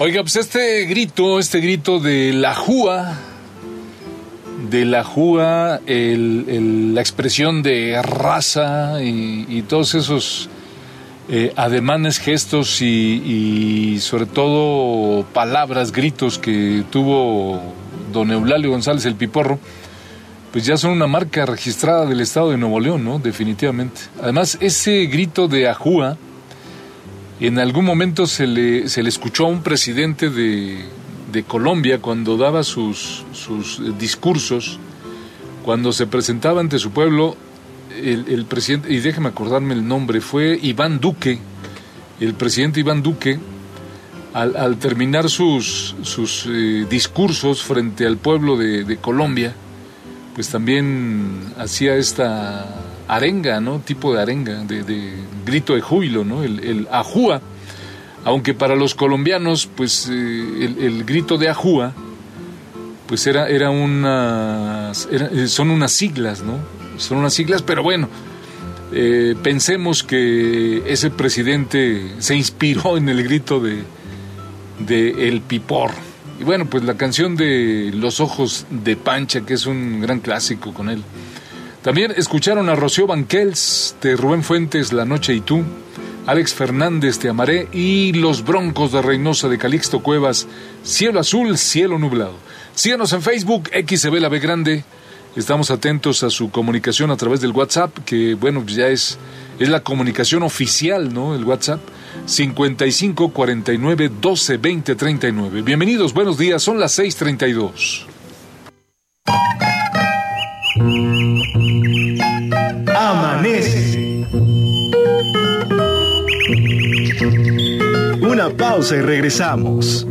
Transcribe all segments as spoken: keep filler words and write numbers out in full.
Oiga, pues este grito, este grito de la Júa, de la Júa, el, el, la expresión de raza y, y todos esos eh, ademanes, gestos y, y sobre todo palabras, gritos que tuvo don Eulalio González el Piporro, pues ya son una marca registrada del estado de Nuevo León, ¿no? Definitivamente. Además, ese grito de Ajúa, en algún momento se le, se le escuchó a un presidente de, de Colombia cuando daba sus, sus discursos, cuando se presentaba ante su pueblo, el, el presidente, y déjeme acordarme el nombre, fue Iván Duque, el presidente Iván Duque, al, al terminar sus, sus eh, discursos frente al pueblo de, de Colombia, pues también hacía esta arenga, ¿no? Tipo de arenga, de, de grito de júbilo, ¿no? El, el Ajúa, aunque para los colombianos, pues eh, el, el grito de Ajúa, pues era, era una, era, son unas siglas, ¿no? Son unas siglas, pero bueno, eh, pensemos que ese presidente se inspiró en el grito de, de El Piporro. Y bueno, pues la canción de Los Ojos de Pancha, que es un gran clásico con él. También escucharon a Rocío Banquels, de Rubén Fuentes, La Noche y Tú, Alex Fernández, Te Amaré, y Los Broncos de Reynosa, de Calixto Cuevas, Cielo Azul, Cielo Nublado. Síganos en Facebook, X C B La B Grande. Estamos atentos a su comunicación a través del WhatsApp, que bueno, ya es, es la comunicación oficial, ¿no? El WhatsApp, cincuenta y cinco, cuarenta y nueve, doce, veinte, treinta y nueve. Bienvenidos, buenos días, son las seis treinta y dos. Amanece. Una pausa y regresamos.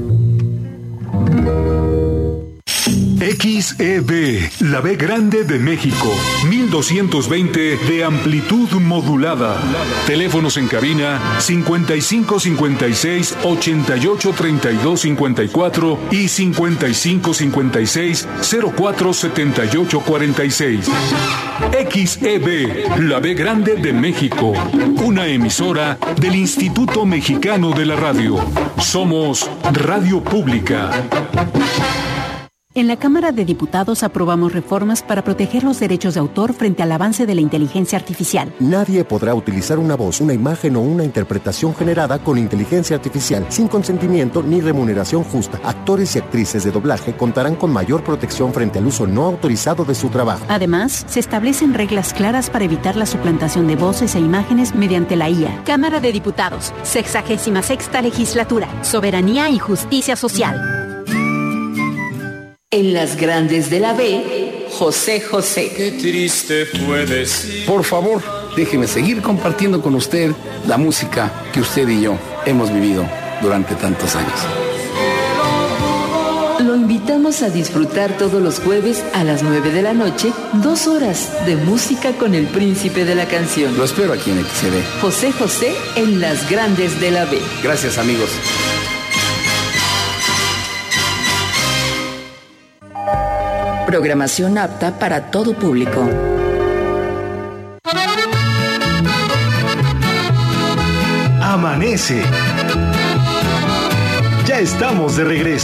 X E B, la B Grande de México, mil doscientos veinte de amplitud modulada. Teléfonos en cabina cincuenta y cinco cincuenta y seis ochenta y ocho treinta y dos cincuenta y cuatro y cincuenta y cinco cincuenta y seis cero cuatro setenta y ocho cuarenta y seis. X E B, la B Grande de México, una emisora del Instituto Mexicano de la Radio. Somos Radio Pública. En la Cámara de Diputados aprobamos reformas para proteger los derechos de autor frente al avance de la inteligencia artificial. Nadie podrá utilizar una voz, una imagen o una interpretación generada con inteligencia artificial sin consentimiento ni remuneración justa. Actores y actrices de doblaje contarán con mayor protección frente al uso no autorizado de su trabajo. Además, se establecen reglas claras para evitar la suplantación de voces e imágenes mediante la I A. Cámara de Diputados, sexagésima sexta legislatura, soberanía y justicia social. En las grandes de la B, José José. Qué triste puede ser. Por favor, déjeme seguir compartiendo con usted la música que usted y yo hemos vivido durante tantos años. Lo invitamos a disfrutar todos los jueves a las nueve de la noche, dos horas de música con el príncipe de la canción. Lo espero aquí en X C B. José José en las grandes de la B. Gracias, amigos. Programación apta para todo público. Amanece. Ya estamos de regreso.